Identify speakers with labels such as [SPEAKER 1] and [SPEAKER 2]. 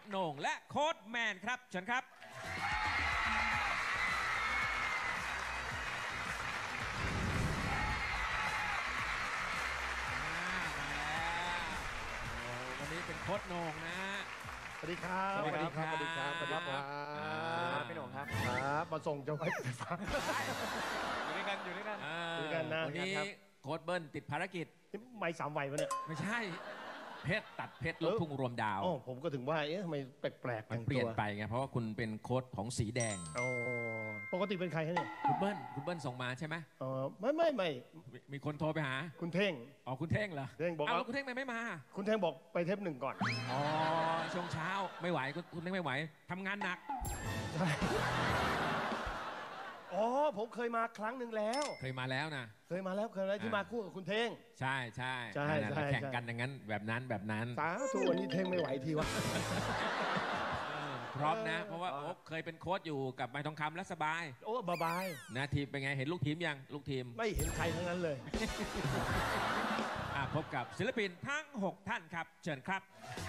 [SPEAKER 1] โหน่งและโค้ชแมนครับเชิญครับวันนี้เป็นโค้ชโหน่งนะ
[SPEAKER 2] สวัสดีครับ
[SPEAKER 1] สวัสดีครับ
[SPEAKER 2] สวัสดีครับสวัสดีครับ
[SPEAKER 1] พี่โหน่งครับ
[SPEAKER 2] ครับมาส่งเจ้าไฟฟ้า
[SPEAKER 3] อยู่ด้วยกันอยู่ด้วยกัน
[SPEAKER 2] ด้วยกันนะ
[SPEAKER 1] วันนี้
[SPEAKER 2] ครับ
[SPEAKER 1] โค้ชเบิ้ลติดภารกิจ
[SPEAKER 2] นี่ไม่สามวัยปะเนี่ย
[SPEAKER 1] ไม่ใช่เพชรตัดเพชรลูกทุ่งรวมดาว
[SPEAKER 2] อ๋อผมก็ถึงว่าเอ๊ะทำไมแปลกๆ
[SPEAKER 1] มันเปลี่ยนไปไงเพราะว่าคุณเป็นโค้ชของสีแดง
[SPEAKER 2] โอ้ปกติเป็นใครฮะเนี่ย
[SPEAKER 1] คุณเบิ้ลส่งมาใช่ไหม
[SPEAKER 2] ไม่
[SPEAKER 1] มีคนโทรไปหา
[SPEAKER 2] คุณเท่ง
[SPEAKER 1] อ๋อคุณเท่งเหรอ
[SPEAKER 2] เท่งบอก
[SPEAKER 1] เอา
[SPEAKER 2] ว่า
[SPEAKER 1] แล้วคุณเท่งไม่มา
[SPEAKER 2] คุณเท่งบอกไปเทปหนึ่งก่อน
[SPEAKER 1] อ๋อช่วงเช้าไม่ไหวคุณเท่งไม่ไหวทำงานหนัก
[SPEAKER 2] อ๋อผมเคยมาครั้งหนึ่งแล้ว
[SPEAKER 1] เคยมาแล้วนะ
[SPEAKER 2] เคยมาแล้วที่มาคู่กับคุณเท่ง
[SPEAKER 1] ใช่ใช่
[SPEAKER 2] ใช่
[SPEAKER 1] นั่นน่ะ
[SPEAKER 2] ใช่
[SPEAKER 1] แข่งกันอย่างนั้นแบบนั้น
[SPEAKER 2] สาธุวันนี้เท่งไม่ไหวทีวะ
[SPEAKER 1] พร้อมนะ เพราะว่าโอ๊คเคยเป็นโค้ชอยู่กับไม้ทองคำและสบาย
[SPEAKER 2] โอ้บาย
[SPEAKER 1] นะทีมเป็นไงเห็นลูกทีมยังลูกทีม
[SPEAKER 2] ไม่เห็นใครทั้งนั้นเลย
[SPEAKER 1] พบกับศิลปินทั้ง 6 ท่านครับ เชิญครับ